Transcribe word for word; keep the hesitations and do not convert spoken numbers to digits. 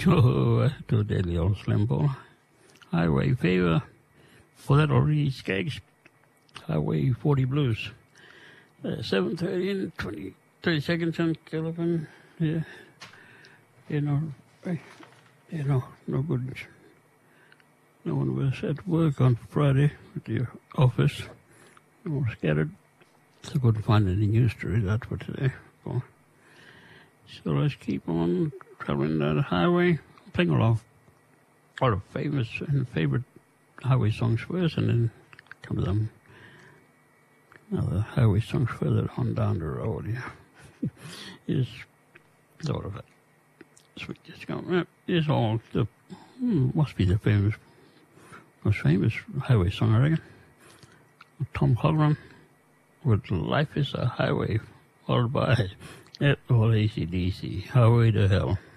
Oh, to deadly old Slim Ball. Highway Fever. For that already, Skaggs. Highway forty Blues. Uh, seven thirty and twenty, thirty seconds on Caliban. Yeah. You know, you know, no good. No one was at work on Friday at the office. All scattered. So I couldn't find any news to read that for today. So let's keep on traveling down the highway. Playing a lot of, all the famous and favorite highway songs first, and then come to them other highway songs further on down the road. Yeah, is sort of a sweet discount. It's all the hmm, must be the famous, most famous highway song, I reckon. Tom Holland with "Life Is a Highway," followed by that old A C D C, "Highway to Hell."